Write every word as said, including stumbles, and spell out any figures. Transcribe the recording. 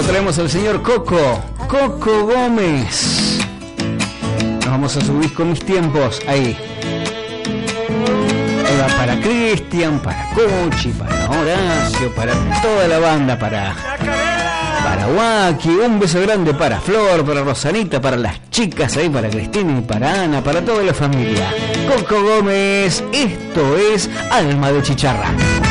lo traemos al señor Coco, Coco Gómez. Nos vamos a subir con mis tiempos ahí. Ahí va para Cristian, para Cochi, para Horacio, para toda la banda, para, para Waki. Un beso grande para Flor, para Rosanita, para las chicas ahí, para Cristina y para Ana, para toda la familia. Coco Gómez, esto es Alma de Chicharra.